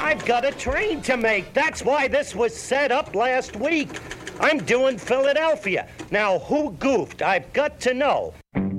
I've got a train to make. That's why this was set up last week. I'm doing Philadelphia. Now, who goofed? I've got to know.